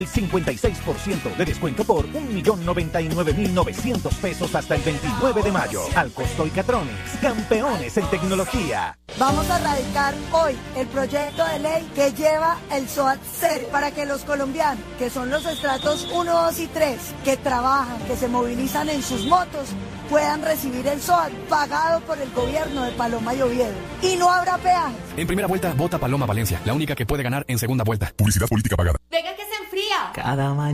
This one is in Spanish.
El 56% de descuento por 1.099.900 pesos hasta el 29 de mayo. Al Costo y Catrones, campeones en tecnología. Vamos a radicar hoy el proyecto de ley que lleva el SOAT 0 para que los colombianos, que son los estratos 1, 2 y 3, que trabajan, que se movilizan en sus motos, puedan recibir el SOAT pagado por el gobierno de Paloma y Oviedo. Y no habrá peajes. En primera vuelta, vota Paloma Valencia, la única que puede ganar en segunda vuelta. Publicidad política pagada. Venga que se enfría. Cada mañana.